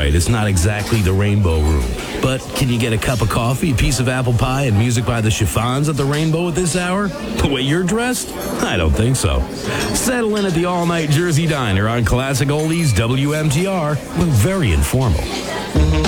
right, it's not exactly the Rainbow Room. But can you get a cup of coffee, a piece of apple pie, and music by the Chiffons at the Rainbow at this hour? The way you're dressed? I don't think so. Settle in at the all-night Jersey Diner on Classic Oldies WMTR. We're very informal.